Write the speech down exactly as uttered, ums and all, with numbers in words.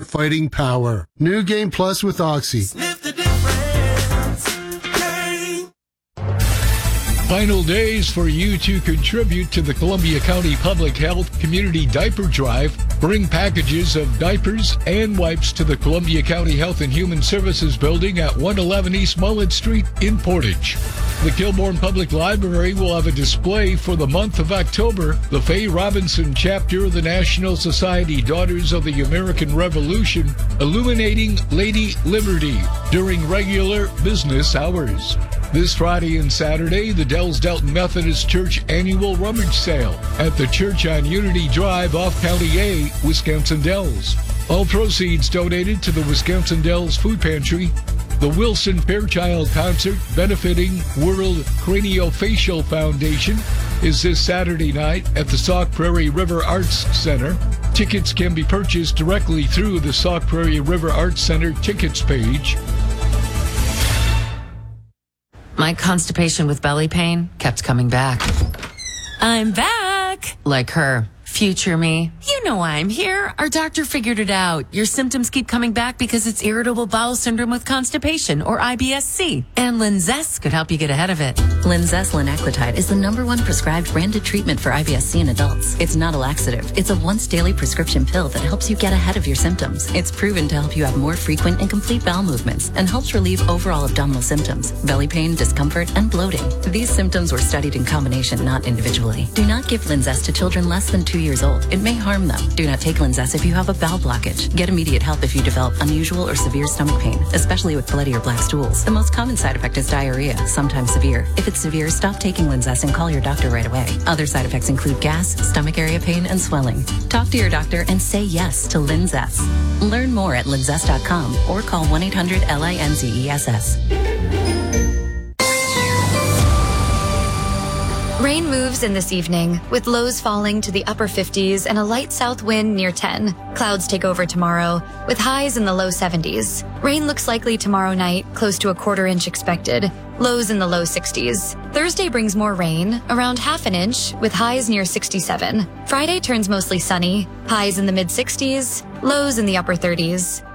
fighting power. New Game Plus with Oxy. Sniff the difference. Game. Final days for you to contribute to the Columbia County Public Health Community Diaper Drive. Bring packages of diapers and wipes to the Columbia County Health and Human Services Building at one eleven East Mullet Street in Portage. The Kilbourne Public Library will have a display for the month of October. The Faye Robinson chapter of the National Society Daughters of the American Revolution, illuminating Lady Liberty during regular business hours. This Friday and Saturday, the Dells Delton Methodist Church annual rummage sale at the church on Unity Drive off County A, Wisconsin Dells. All proceeds donated to the Wisconsin Dells Food Pantry. The Wilson Fairchild Concert benefiting World Craniofacial Foundation is this Saturday night at the Sauk Prairie River Arts Center. Tickets can be purchased directly through the Sauk Prairie River Arts Center tickets page. My constipation with belly pain kept coming back. I'm back! Like her. Future me. You know I'm here. Our doctor figured it out. Your symptoms keep coming back because it's irritable bowel syndrome with constipation, or I B S C. And Linzess could help you get ahead of it. Linzess linaclotide is the number one prescribed branded treatment for I B S C in adults. It's not a laxative. It's a once daily prescription pill that helps you get ahead of your symptoms. It's proven to help you have more frequent and complete bowel movements and helps relieve overall abdominal symptoms, belly pain, discomfort, and bloating. These symptoms were studied in combination, not individually. Do not give Linzess to children less than two years old. It may harm them. Do not take Linzess if you have a bowel blockage. Get immediate help if you develop unusual or severe stomach pain, especially with bloody or black stools. The most common side effect is diarrhea, sometimes severe. If it's severe, stop taking Linzess and call your doctor right away. Other side effects include gas, stomach area pain, and swelling. Talk to your doctor and say yes to Linzess. Learn more at linzess dot com or call one eight hundred L I N Z E S S. Rain moves in this evening, with lows falling to the upper fifties and a light south wind near ten. Clouds take over tomorrow, with highs in the low seventies. Rain looks likely tomorrow night, close to a quarter inch expected. Lows in the low sixties. Thursday brings more rain, around half an inch, with highs near sixty-seven. Friday turns mostly sunny, highs in the mid sixties, lows in the upper thirties.